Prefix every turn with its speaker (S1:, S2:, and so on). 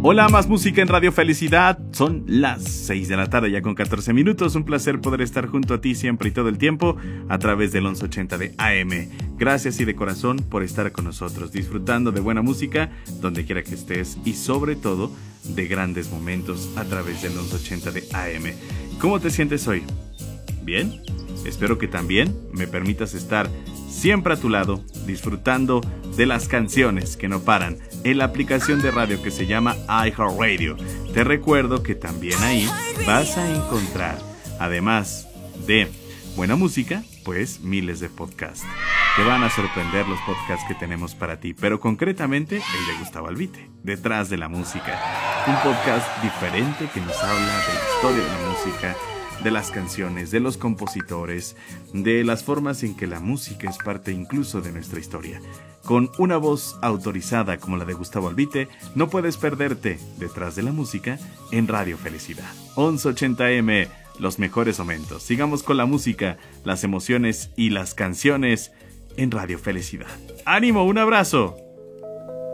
S1: Hola, más música en Radio Felicidad. Son las 6 de la tarde ya con 14 minutos. Un placer poder estar junto a ti siempre y todo el tiempo a través del 1180 de AM. Gracias y de corazón por estar con nosotros, disfrutando de buena música donde quiera que estés y sobre todo de grandes momentos a través del 1180 de AM. ¿Cómo te sientes hoy? ¿Bien? Espero que también me permitas estar siempre a tu lado, disfrutando de las canciones que no paran en la aplicación de radio que se llama iHeartRadio. Te recuerdo que también ahí vas a encontrar, además de buena música, pues miles de podcasts. Te van a sorprender los podcasts que tenemos para ti, pero concretamente el de Gustavo Albite, Detrás de la Música. Un podcast diferente que nos habla de la historia de la música, de las canciones, de los compositores, de las formas en que la música es parte incluso de nuestra historia. Con una voz autorizada como la de Gustavo Albite, no puedes perderte Detrás de la Música en Radio Felicidad. 1180M, los mejores momentos. Sigamos con la música, las emociones y las canciones en Radio Felicidad. ¡Ánimo! ¡Un abrazo!